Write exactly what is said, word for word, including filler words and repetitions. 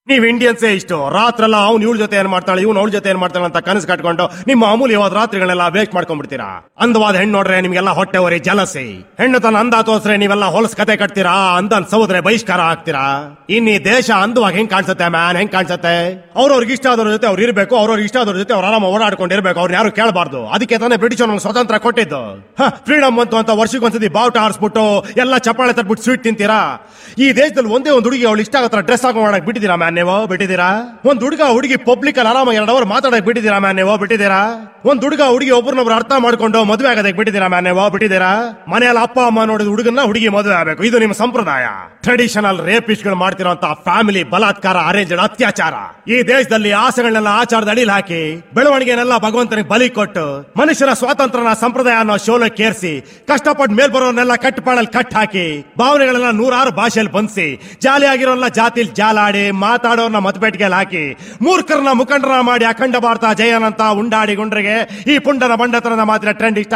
ನೀವ್ ಇಂಡಿಯನ್ಸೇ ಇಷ್ಟು ರಾತ್ರೆಲ್ಲ ಅವ್ನು ಇವಳ ಜೊತೆ ಏನ್ ಮಾಡ್ತಾಳೆ ಇವ್ನು ಅವಳ ಜೊತೆ ಏನ್ ಮಾಡ್ತಾಳೆ ಅಂತ ಕನಸು ಕಟ್ಕೊಂಡು ನಿಮ್ಮ ಅಮೂಲ್ಯವಾದ ರಾತ್ರಿಗಳನ್ನೆಲ್ಲ ವೇಸ್ಟ್ ಮಾಡ್ಕೊಂಡ್ಬಿಡ್ತೀರಾ. ಅಂದವಾದ ಹೆಣ್ಣು ನೋಡ್ರೆ ನಿಮ್ಗೆಲ್ಲ ಹೊಟ್ಟೆ ಹೊರಿ ಜಲಸಿ, ಹೆಣ್ಣು ತನ್ನ ಅಂದ ತೋರ್ಸ್ರೆ ನೀವೆಲ್ಲ ಹೊಲಸ್ ಕತೆ ಕಟ್ತೀರಾ, ಅಂದನ್ ಸೌದ್ರೆ ಬಹಿಷ್ಕಾರ ಆಗ್ತೀರಾ. ಇನ್ ಈ ದೇಶ ಅಂದವಾಗ ಹೆಂಗ್ ಕಾಣಿಸುತ್ತೆ ಮ್ಯಾನ್, ಹೆಂಗ್ ಕಾಣಿಸುತ್ತೆ? ಅವ್ರವ್ರಿಗೆ ಇಷ್ಟ ಆದವ್ರ ಜೊತೆ ಅವ್ರು ಇರ್ಬೇಕು, ಅವ್ರವ್ರಿಗೆ ಇಷ್ಟ ಆದವ್ರ ಜೊತೆ ಅವ್ರ ಆರಾಮ ಓಡಾಡ್ಕೊಂಡಿರ್ಬೇಕು, ಅವ್ರನ್ನ ಯಾರು ಕೇಳಬಾರ್ದು. ಅದಕ್ಕೆ ತಾನೇ ಬ್ರಿಟಿಷ್ ನಮ್ಗೆ ಸ್ವತಂತ್ರ ಕೊಟ್ಟಿದ್ದು. ಫ್ರೀಡಮ್ ಬಂತು ಅಂತ ವರ್ಷಕ್ಕೊಂದ್ಸತಿ ಬಾವುಟ ಆರಿಸ್ಬಿಟ್ಟು ಎಲ್ಲ ಚಪ್ಪಾಳೆ ತಟ್ಬಿಟ್ಟು ಸ್ವೀಟ್ ತಿಂತೀರಾ. ಈ ದೇಶದಲ್ಲಿ ಒಂದೇ ಒಂದು ಹುಡುಗಿ ಅವಳು ಇಷ್ಟ ಆಗತ್ರ ಡ್ರೆಸ್ ಹಾಕೋ ಮಾಡಕ್ ಬಿಟ್ಟಿದ್ದೀರಾ ಮ್ಯಾನ್ ನೀವು? ಬಿಟ್ಟಿದ್ದೀರಾ? ಒಂದ್ ಹುಡುಗ ಹುಡುಗಿ ಪಬ್ಲಿಕ್ ಅಲ್ಲಿ ಆರಾಮ ಎರಡು ಅವರ್ ಮಾತಾಡಕ್ ಬಿಟ್ಟಿದ್ದೀರಾ ಮ್ಯಾನ್ ನೀವು? ಬಿಟ್ಟಿದ್ದೀರಾ? ಒಂದ್ ಹುಡುಗ ಹುಡುಗಿ ಒಬ್ಬರನ್ನೊಬ್ರು ಅರ್ಥ ಮಾಡ್ಕೊಂಡು ಮದುವೆ ಆಗೋದಕ್ಕೆ ಬಿಟ್ಟಿದ್ದೀರಾ ಮ್ಯಾನ್ ನೀವು? ಬಿಟ್ಟಿದ್ದೀರಾ? ಮನೆಯಲ್ಲಿ ಅಪ್ಪ ಅಮ್ಮ ನೋಡಿದ ಹುಡುಗನ್ನ ಹುಡುಗಿ ಮದುವೆ ಆಗಬೇಕು, ಇದು ನಿಮ್ಮ ಸಂಪ್ರದಾಯ. ಟ್ರೆಡಿಷನಲ್ ರೇಪಿಸ್ಟ್ ಗಳು ಮಾಡ್ತಿರೋಂತ ಫ್ಯಾಮಿಲಿ ಬಲಾತ್ಕಾರ, ಅರೇಂಜ್ಡ್ ಅತ್ಯಾಚಾರ. ಈ ದೇಶದಲ್ಲಿ ಆಸೆಗಳನ್ನೆಲ್ಲ ಆಚಾರದ ಅಡಿಲ್ ಹಾಕಿ ಬೆಳವಣಿಗೆನೆಲ್ಲ ಭಗವಂತನಿಗೆ ಬಲಿ ಕೊಟ್ಟು ಮನುಷ್ಯರ ಸ್ವಾತಂತ್ರ್ಯನ ಸಂಪ್ರದಾಯ ಅನ್ನೋ ಶೋಲಕ್ಕೆ ಏರಿಸಿ ಕಷ್ಟಪಟ್ಟು ಮೇಲ್ ಬರೋರ್ನೆಲ್ಲ ಕಟ್ಟಪಾಡಲ್ಲಿ ಕಟ್ ಹಾಕಿ ಭಾವನೆಗಳೆಲ್ಲ ನೂರಾರು ಭಾಷೆಯಲ್ಲಿ ಬಂಧಿಸಿ ಜಾಲಿಯಾಗಿರೋಲ್ಲ ಜಾತಿಲ್ ಜಾಲಾಡಿ ಮಾತಾಡೋರ್ನ ಮತಪೇಟಿಗೆಯಲ್ಲಿ ಹಾಕಿ ಮೂರ್ಖರನ್ನ ಮುಖಂಡರ ಮಾಡಿ ಅಖಂಡ ಭಾರತ ಜಯನಂತ ಉಂಡಾಡಿ ಗುಂಡ್ರಿಗೆ ಈ ಪುಂಡನ ಬಂಡತನದ ಮಾತ್ರ ಟ್ರೆಂಡ್ ಇಷ್ಟ